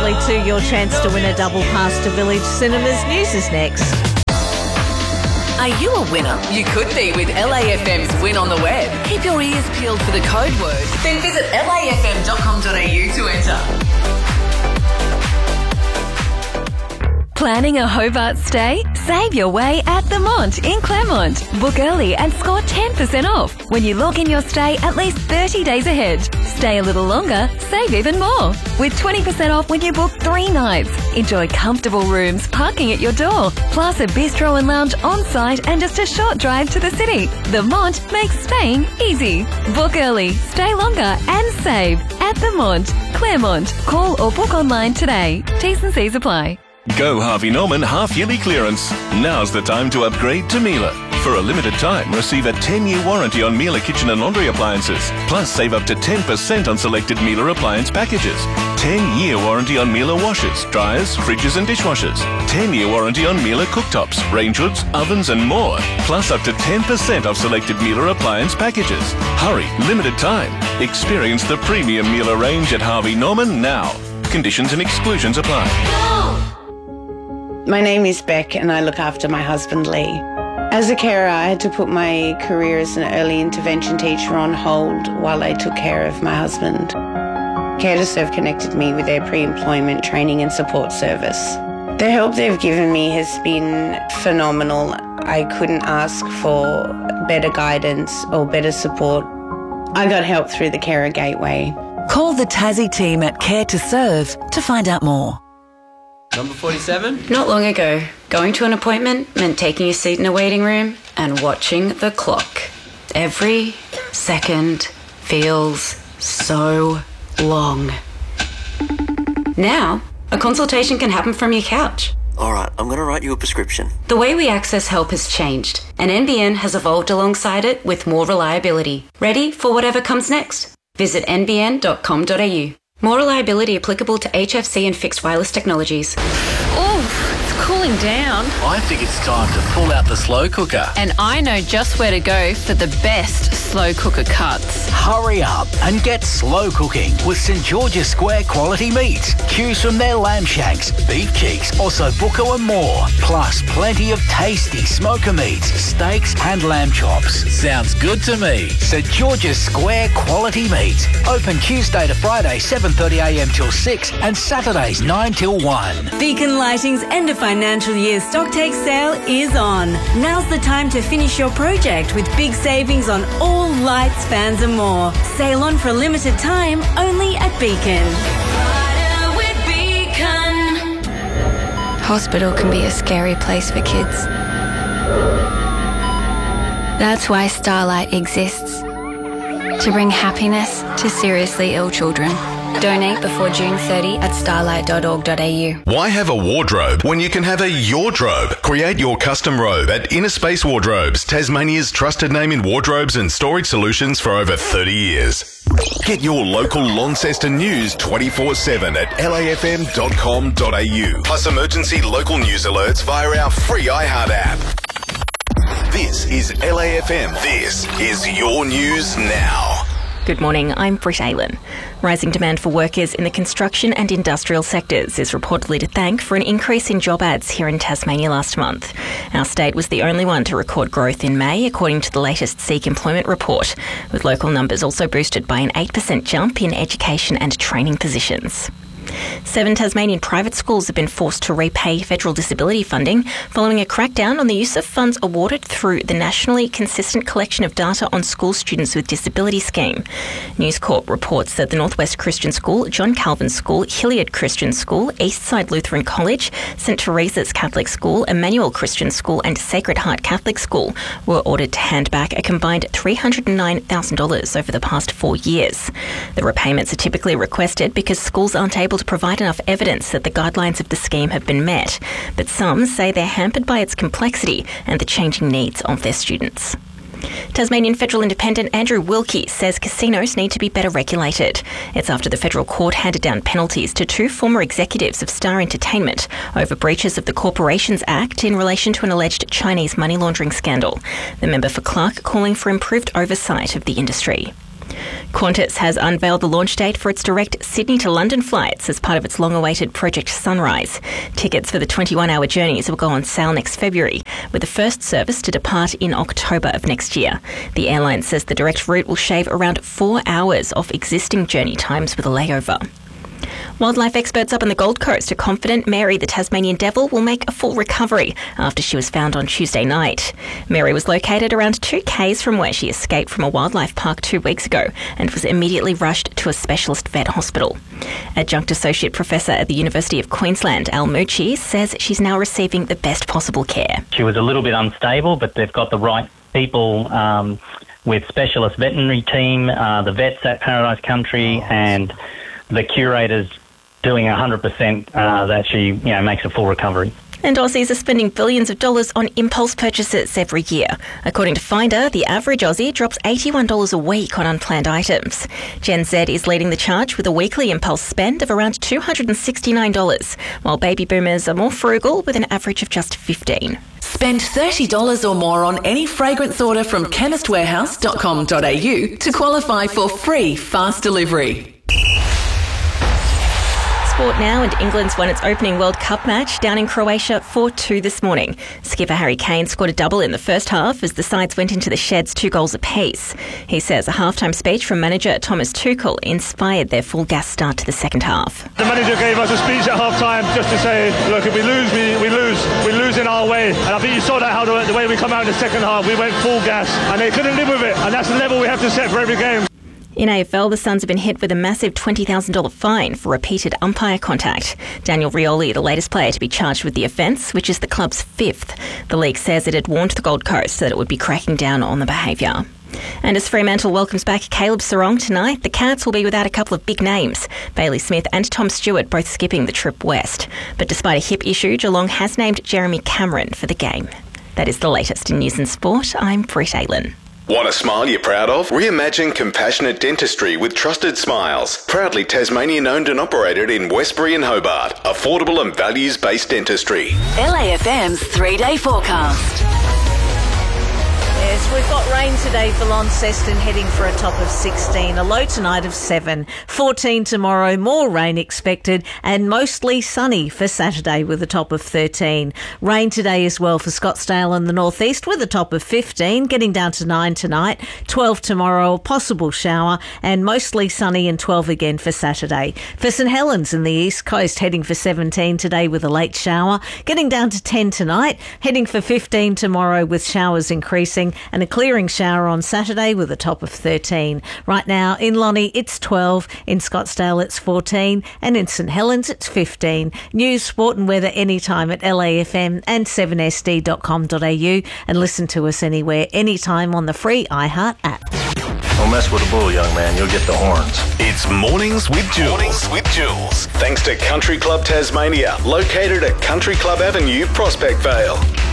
early too. Your chance to win a double pass to Village Cinemas. News is next. Are you a winner? You could be with LAFM's Win on the Web. Keep your ears peeled for the code word. Then visit lafm.com.au to enter. Planning a Hobart stay? Save your way at The Mont in Claremont. Book early and score 10% off when you log in your stay at least 30 days ahead. Stay a little longer, save even more. With 20% off when you book 3 nights. Enjoy comfortable rooms, parking at your door, plus a bistro and lounge on site and just a short drive to the city. The Mont makes staying easy. Book early, stay longer and save at The Mont, Claremont. Call or book online today. T's and C's apply. Go Harvey Norman half-yearly clearance. Now's the time to upgrade to Miele. For a limited time, receive a 10-year warranty on Miele kitchen and laundry appliances. Plus, save up to 10% on selected Miele appliance packages. 10-year warranty on Miele washers, dryers, fridges and dishwashers. 10-year warranty on Miele cooktops, range hoods, ovens and more. Plus, up to 10% off selected Miele appliance packages. Hurry, limited time. Experience the premium Miele range at Harvey Norman now. Conditions and exclusions apply. My name is Beck and I look after my husband Lee. As a carer, I had to put my career as an early intervention teacher on hold while I took care of my husband. Care to Serve connected me with their pre-employment training and support service. The help they've given me has been phenomenal. I couldn't ask for better guidance or better support. I got help through the Carer Gateway. Call the Tassie team at Care to Serve to find out more. Number 47? Not long ago, going to an appointment meant taking a seat in a waiting room and watching the clock. Every second feels so long. Now, a consultation can happen from your couch. All right, I'm going to write you a prescription. The way we access help has changed, and NBN has evolved alongside it with more reliability. Ready for whatever comes next? Visit nbn.com.au. More reliability applicable to HFC and fixed wireless technologies. Oh, it's cooling down. I think it's time to pull out the slow cooker. And I know just where to go for the best slow cooker cuts. Hurry up and get slow cooking with St George's Square quality meats. Choose from their lamb shanks, beef cheeks, ossobuco and more. Plus plenty of tasty smoker meats, steaks and lamb chops. Sounds good to me. St George's Square quality meats. Open Tuesday to Friday 7:30am till 6 and Saturdays 9 till 1. Beacon Lighting's end of financial year stocktake sale is on. Now's the time to finish your project with big savings on all lights, fans and more. Sale on for a limited time only at Beacon. Hospital can be a scary place for kids. That's why Starlight exists. To bring happiness to seriously ill children. Donate before June 30 at starlight.org.au. Why have a wardrobe when you can have a Yordrobe? Create your custom robe at Inner Space Wardrobes, Tasmania's trusted name in wardrobes and storage solutions for over 30 years. Get your local Launceston news 24/7 at lafm.com.au. Plus emergency local news alerts via our free iHeart app. This is LAFM. This is your news now. Good morning, I'm Britt Aylen. Rising demand for workers in the construction and industrial sectors is reportedly to thank for an increase in job ads here in Tasmania last month. Our state was the only one to record growth in May, according to the latest SEEK employment report, with local numbers also boosted by an 8% jump in education and training positions. 7 Tasmanian private schools have been forced to repay federal disability funding following a crackdown on the use of funds awarded through the Nationally Consistent Collection of Data on School Students with Disability scheme. News Corp reports that the Northwest Christian School, John Calvin School, Hilliard Christian School, Eastside Lutheran College, St Teresa's Catholic School, Emmanuel Christian School and Sacred Heart Catholic School were ordered to hand back a combined $309,000 over the past 4 years. The repayments are typically requested because schools aren't able to provide enough evidence that the guidelines of the scheme have been met, but some say they're hampered by its complexity and the changing needs of their students. Tasmanian Federal Independent Andrew Wilkie says casinos need to be better regulated. It's after the federal court handed down penalties to 2 former executives of Star Entertainment over breaches of the Corporations Act in relation to an alleged Chinese money laundering scandal. The member for Clark calling for improved oversight of the industry. Qantas has unveiled the launch date for its direct Sydney to London flights as part of its long-awaited Project Sunrise. Tickets for the 21-hour journeys will go on sale next February, with the first service to depart in October of next year. The airline says the direct route will shave around 4 hours off existing journey times with a layover. Wildlife experts up on the Gold Coast are confident Mary, the Tasmanian devil, will make a full recovery after she was found on Tuesday night. Mary was located around 2 k's from where she escaped from a wildlife park 2 weeks ago and was immediately rushed to a specialist vet hospital. Adjunct Associate Professor at the University of Queensland, Al Mucci, says she's now receiving the best possible care. She was a little bit unstable, but they've got the right people with specialist veterinary team, the vets at Paradise Country, and the curators doing 100% that she makes a full recovery. And Aussies are spending billions of dollars on impulse purchases every year. According to Finder, the average Aussie drops $81 a week on unplanned items. Gen Z is leading the charge with a weekly impulse spend of around $269, while baby boomers are more frugal with an average of just $15. Spend $30 or more on any fragrance order from chemistwarehouse.com.au to qualify for free fast delivery. Sport now, and England's won its opening World Cup match down in Croatia 4-2 this morning. Skipper Harry Kane scored a double in the first half as the sides went into the sheds 2 goals apiece. He says a halftime speech from manager Thomas Tuchel inspired their full gas start to the second half. The manager gave us a speech at half-time just to say, look, if we lose, we lose. We lose in our way. And I think you saw that how the way we come out in the second half, we went full gas and they couldn't live with it. And that's the level we have to set for every game. In AFL, the Suns have been hit with a massive $20,000 fine for repeated umpire contact. Daniel Rioli, the latest player to be charged with the offence, which is the club's 5th. The league says it had warned the Gold Coast that it would be cracking down on the behaviour. And as Fremantle welcomes back Caleb Serong tonight, the Cats will be without a couple of big names, Bailey Smith and Tom Stewart both skipping the trip west. But despite a hip issue, Geelong has named Jeremy Cameron for the game. That is the latest in news and sport. I'm Britt Aylin. Want a smile you're proud of? Reimagine compassionate dentistry with Trusted Smiles. Proudly Tasmanian owned and operated in Westbury and Hobart. Affordable and values-based dentistry. LAFM's 3-day forecast. Yes, we've got rain today for Launceston, heading for a top of 16, a low tonight of 7, 14 tomorrow, more rain expected, and mostly sunny for Saturday with a top of 13. Rain today as well for Scottsdale and the northeast with a top of 15, getting down to 9 tonight, 12 tomorrow, a possible shower, and mostly sunny and 12 again for Saturday. For St Helens in the east coast, heading for 17 today with a late shower, getting down to 10 tonight, heading for 15 tomorrow with showers increasing, and a clearing shower on Saturday with a top of 13. Right now in Lonnie it's 12, in Scottsdale it's 14, and in St Helens it's 15. News, sport and weather anytime at LAFM and 7sd.com.au, and listen to us anywhere, anytime on the free iHeart app. Don't mess with the bull, young man. You'll get the horns. It's Mornings with Jules. Thanks to Country Club Tasmania, located at Country Club Avenue, Prospect Vale.